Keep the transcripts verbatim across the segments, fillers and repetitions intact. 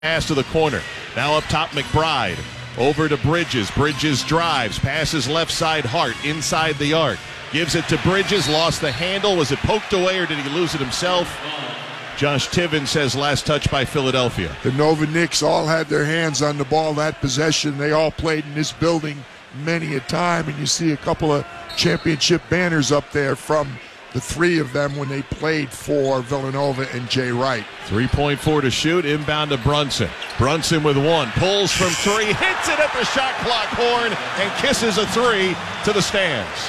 Pass to the corner. Now up top, McBride. Over to Bridges. Bridges drives. Passes left side, Hart. Inside the arc. Gives it to Bridges. Lost the handle. Was it poked away or did he lose it himself? Josh Tiven says last touch by Philadelphia. The Nova Knicks all had their hands on the ball that possession. They all played in this building many a time, and you see a couple of championship banners up there from the three of them when they played for Villanova and Jay Wright. three point four to shoot, inbound to Brunson. Brunson with one, pulls from three, hits it at the shot clock horn, and kisses a three to the stands.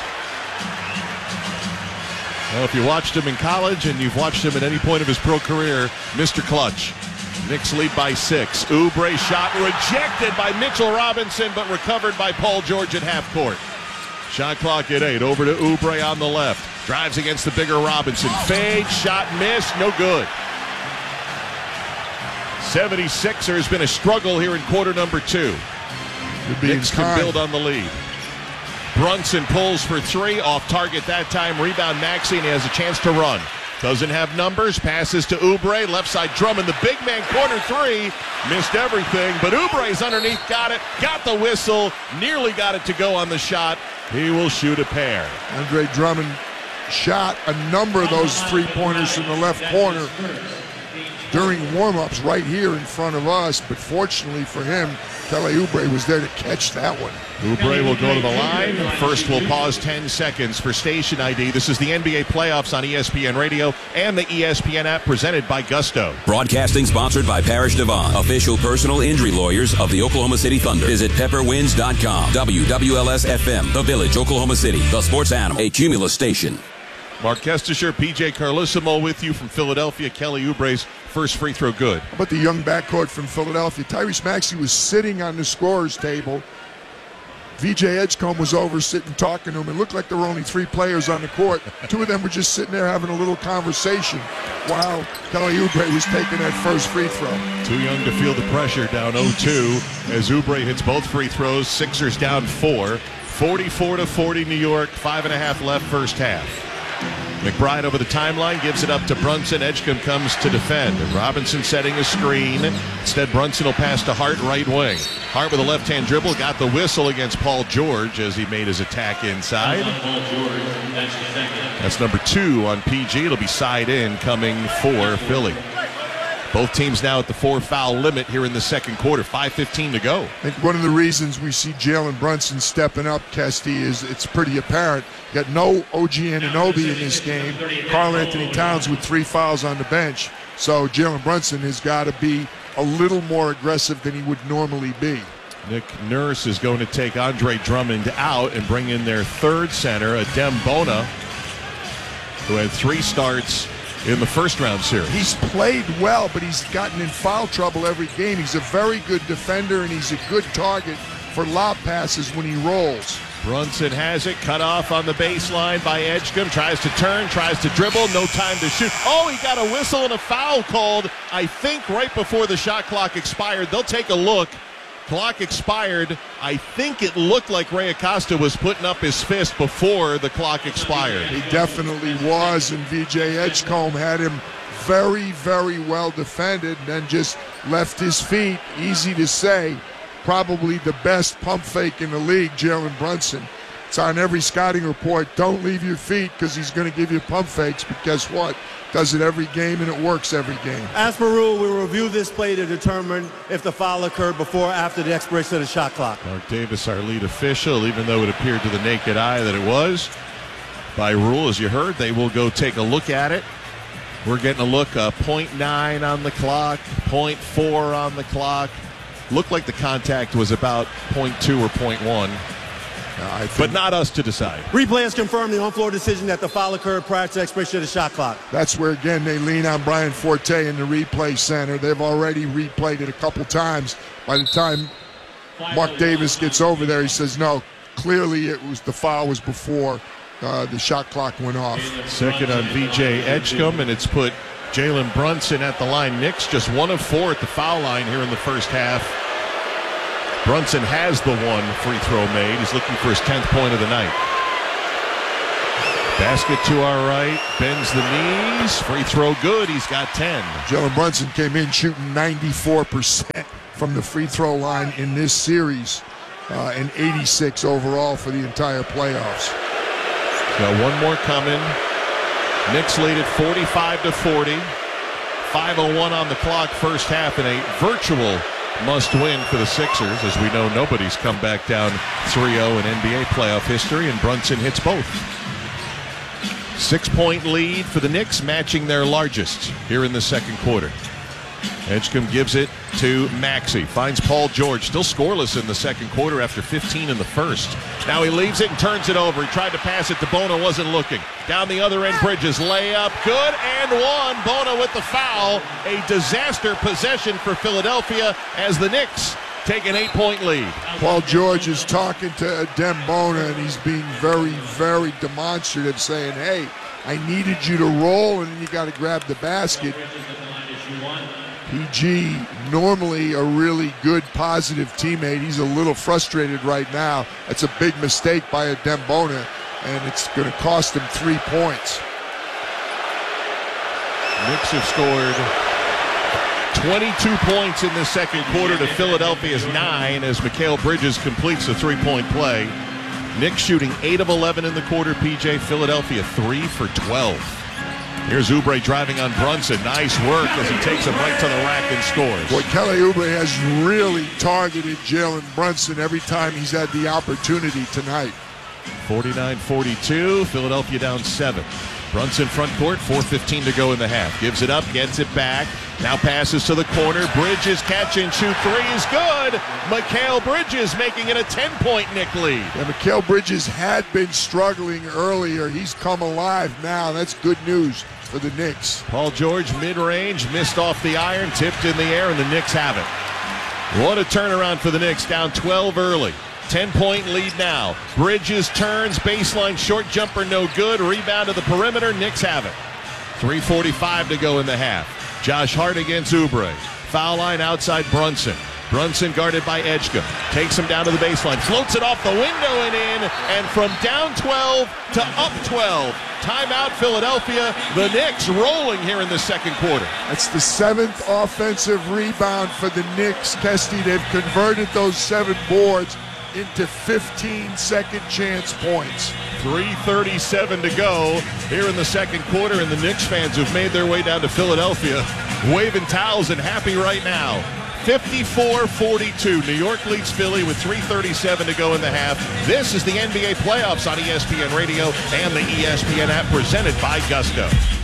Well, if you watched him in college and you've watched him at any point of his pro career, Mister Clutch. Knicks lead by six. Oubre shot rejected by Mitchell Robinson, but recovered by Paul George at half court. Shot clock at eight. Over to Oubre on the left. Drives against the bigger Robinson. Fade, shot missed, no good. seventy-sixers been a struggle here in quarter number two. Knicks can build on the lead. Brunson pulls for three, off target that time. Rebound Maxey, and he has a chance to run. Doesn't have numbers, passes to Oubre, left side Drummond, the big man, corner three, missed everything, but Oubre's underneath, got it, got the whistle, nearly got it to go on the shot. He will shoot a pair. Andre Drummond shot a number of those three-pointers from the left corner during warm-ups right here in front of us, but fortunately for him, Kelly Oubre was there to catch that one. Oubre will go to the line. First, we'll pause ten seconds for station I D. This is the N B A playoffs on E S P N Radio and the E S P N app, presented by Gusto. Broadcasting sponsored by Parrish Devon, official personal injury lawyers of the Oklahoma City Thunder. Visit pepper wins dot com. W W L S F M, The Village, Oklahoma City, the sports animal, a Cumulus station. Mark Kestisher, P J Carlissimo with you from Philadelphia. Kelly Oubre's first free throw good. How about the young backcourt from Philadelphia? Tyrese Maxey was sitting on the scorer's table. V J Edgecombe was over sitting talking to him. It looked like there were only three players on the court. Two of them were just sitting there having a little conversation while Kelly Oubre was taking that first free throw. Too young to feel the pressure, down oh two as Oubre hits both free throws. Sixers down four. forty-four to forty New York. Five and a half left first half. McBride over the timeline, gives it up to Brunson. Edgecombe comes to defend. And Robinson setting a screen. Instead, Brunson will pass to Hart, right wing. Hart with a left-hand dribble, got the whistle against Paul George as he made his attack inside. That's number two on P G. It'll be side in coming for Philly. Both teams now at the four-foul limit here in the second quarter. five fifteen to go. I think one of the reasons we see Jalen Brunson stepping up, Kesty, is it's pretty apparent. Got no O G Anunoby in this game. Karl Anthony Towns with three fouls on the bench. So Jalen Brunson has got to be a little more aggressive than he would normally be. Nick Nurse is going to take Andre Drummond out and bring in their third center, Adem Bona, who had three starts in the first round series. He's played well, but he's gotten in foul trouble every game. He's a very good defender, and he's a good target for lob passes when he rolls. Brunson has it, cut off on the baseline by Edgecombe, tries to turn, tries to dribble, no time to shoot. Oh, he got a whistle and a foul called, I think, right before the shot clock expired. They'll take a look. Clock expired. I think it looked like Ray Acosta was putting up his fist before the clock expired. He definitely was, and V J Edgecombe had him very, very well defended and then just left his feet. Easy to say. Probably the best pump fake in the league, Jalen Brunson. It's on every scouting report. Don't leave your feet because he's going to give you pump fakes, but guess what? Does it every game, and it works every game. As per rule, we review this play to determine if the foul occurred before or after the expiration of the shot clock. Mark Davis, our lead official, even though it appeared to the naked eye that it was. By rule, as you heard, they will go take a look at it. We're getting a look, uh, point nine on the clock, point four on the clock. Looked like the contact was about point two or point one. Uh, but not us to decide. Replay has confirmed the on-floor decision that the foul occurred prior to the expiration of the shot clock. That's where, again, they lean on Brian Forte in the replay center. They've already replayed it a couple times. By the time Mark Davis gets over there, he says, no, clearly it was the foul was before uh, the shot clock went off. Second on V J Edgecombe, and it's put Jalen Brunson at the line. Knicks just one of four at the foul line here in the first half. Brunson has the one free throw made. He's looking for his tenth point of the night. Basket to our right, bends the knees, free throw good, he's got ten. Jalen Brunson came in shooting ninety-four percent from the free throw line in this series, uh, and eighty-six overall for the entire playoffs. Got one more coming. Knicks lead at forty-five to forty. five oh one on the clock, first half, and a virtual must-win for the Sixers. As we know, nobody's come back down three oh in N B A playoff history, and Brunson hits both. Six-point lead for the Knicks, matching their largest here in the second quarter. Edgecombe gives it to Maxey. Finds Paul George, still scoreless in the second quarter after fifteen in the first. Now he leaves it and turns it over. He tried to pass it to Bono, wasn't looking. Down the other end, Bridges, layup, good, and one. Bono with the foul. A disaster possession for Philadelphia as the Knicks take an eight-point lead. Paul George is talking to Adem Bona, and he's being very, very demonstrative, saying, hey, I needed you to roll, and then you got to grab the basket. P G, normally a really good, positive teammate. He's a little frustrated right now. That's a big mistake by Adem Bona, and it's going to cost him three points. Knicks have scored twenty-two points in the second quarter to Philadelphia's nine as Mikal Bridges completes the three-point play. Knicks shooting eight of eleven in the quarter, P J. Philadelphia three for twelve. Here's Oubre driving on Brunson. Nice work as he takes him right to the rack and scores. Boy, Kelly Oubre has really targeted Jalen Brunson every time he's had the opportunity tonight. forty-nine forty-two, Philadelphia down seven. Brunson front court, four fifteen to go in the half. Gives it up, gets it back. Now passes to the corner. Bridges catch and shoot three is good. Mikal Bridges making it a ten-point Knick lead. Yeah, Mikal Bridges had been struggling earlier. He's come alive now. That's good news for the Knicks. Paul George mid-range, missed off the iron, tipped in the air, and the Knicks have it. What a turnaround for the Knicks, down twelve early. ten-point lead now. Bridges turns, baseline short jumper no good. Rebound to the perimeter, Knicks have it. three forty-five to go in the half. Josh Hart against Oubre. Foul line outside Brunson. Brunson guarded by Edgecombe. Takes him down to the baseline. Floats it off the window and in. And from down twelve to up twelve. Timeout Philadelphia. The Knicks rolling here in the second quarter. That's the seventh offensive rebound for the Knicks. Kesty, they've converted those seven boards into fifteen second chance points. three thirty-seven to go here in the second quarter, and the Knicks fans who've made their way down to Philadelphia waving towels and happy right now. fifty-four forty-two. New York leads Philly with three thirty-seven to go in the half. This is the N B A playoffs on E S P N Radio and the E S P N app, presented by Gusto.